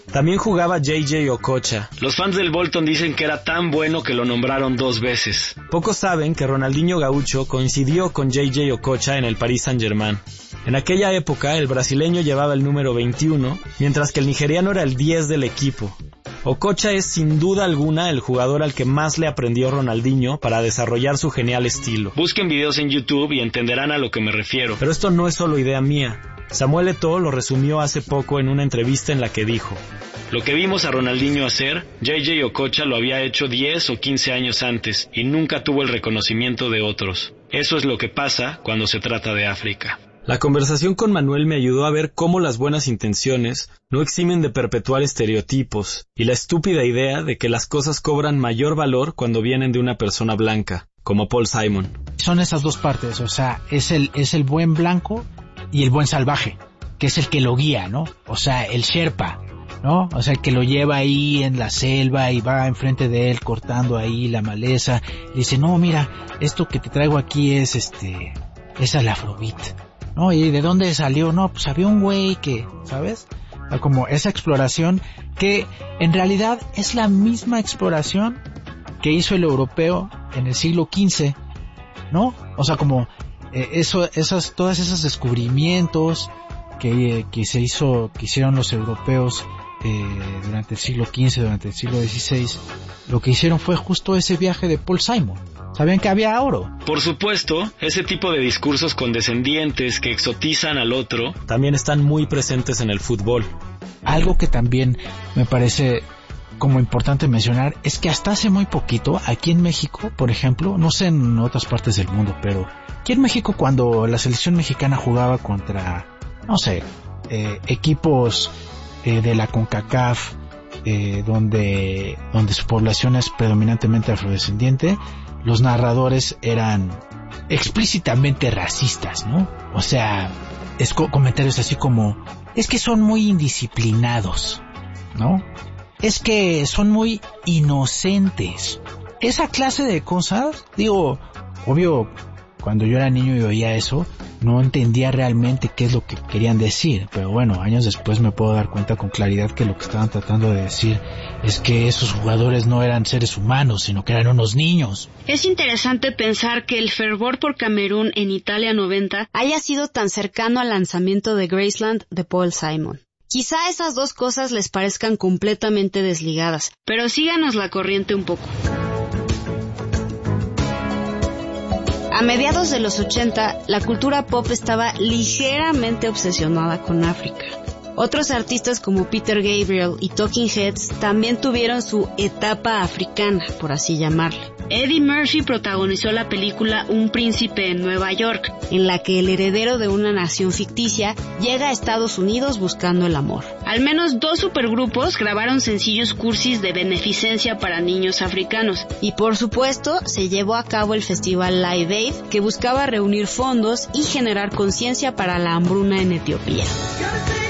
También jugaba JJ Okocha. Los fans del Bolton dicen que era tan bueno que lo nombraron 2 veces. Pocos saben que Ronaldinho Gaúcho coincidió con JJ Okocha en el Paris Saint-Germain. En aquella época, el brasileño llevaba el número 21, mientras que el nigeriano era el 10 del equipo. Okocha es sin duda alguna el jugador al que más le aprendió Ronaldinho para desarrollar su genial estilo. Busquen videos en YouTube y entenderán a lo que me refiero. Pero esto no es solo idea mía. Samuel Eto'o lo resumió hace poco en una entrevista en la que dijo: lo que vimos a Ronaldinho hacer, JJ Okocha lo había hecho 10 o 15 años antes y nunca tuvo el reconocimiento de otros. Eso es lo que pasa cuando se trata de África. La conversación con Manuel me ayudó a ver cómo las buenas intenciones no eximen de perpetuar estereotipos y la estúpida idea de que las cosas cobran mayor valor cuando vienen de una persona blanca, como Paul Simon. Son esas dos partes, o sea, es el buen blanco y el buen salvaje, que es el que lo guía, ¿no? O sea, el Sherpa, ¿no? O sea, el que lo lleva ahí en la selva y va enfrente de él cortando ahí la maleza. Y dice, no, mira, esto que te traigo aquí es el afrobeat. No, ¿y de dónde salió? No, pues había un güey que, ¿sabes? Como esa exploración que en realidad es la misma exploración que hizo el europeo en el siglo XV, ¿no? O sea, como todos esos descubrimientos que hicieron los europeos durante el siglo XV, durante el siglo XVI, lo que hicieron fue justo ese viaje de Paul Simon. ¿Sabían que había oro? Por supuesto, ese tipo de discursos condescendientes que exotizan al otro también están muy presentes en el fútbol. Algo que también me parece como importante mencionar es que hasta hace muy poquito, aquí en México, por ejemplo, no sé en otras partes del mundo, pero aquí en México cuando la selección mexicana jugaba contra, no sé, equipos de la CONCACAF, donde su población es predominantemente afrodescendiente, los narradores eran explícitamente racistas, ¿no? O sea, comentarios así como, es que son muy indisciplinados, ¿no? Es que son muy inocentes. Esa clase de cosas, digo, obvio, cuando yo era niño y oía eso, no entendía realmente qué es lo que querían decir, pero bueno, años después me puedo dar cuenta con claridad que lo que estaban tratando de decir es que esos jugadores no eran seres humanos, sino que eran unos niños. Es interesante pensar que el fervor por Camerún en Italia 90 haya sido tan cercano al lanzamiento de Graceland de Paul Simon. Quizá esas dos cosas les parezcan completamente desligadas, pero síganos la corriente un poco. A mediados de los 80, la cultura pop estaba ligeramente obsesionada con África. Otros artistas como Peter Gabriel y Talking Heads también tuvieron su etapa africana, por así llamarla. Eddie Murphy protagonizó la película Un príncipe en Nueva York, en la que el heredero de una nación ficticia llega a Estados Unidos buscando el amor. Al menos 2 supergrupos grabaron sencillos cursis de beneficencia para niños africanos. Y por supuesto, se llevó a cabo el festival Live Aid, que buscaba reunir fondos y generar conciencia para la hambruna en Etiopía.